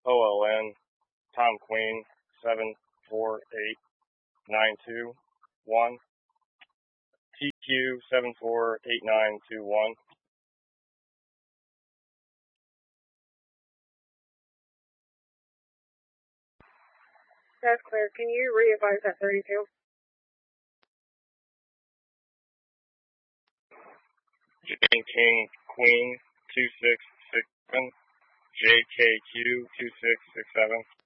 OLN, Tom Queen, 748921, TQ 748921. That's clear. Can you re-advise that 32? Jane King Queen 2667, JKQ 2667.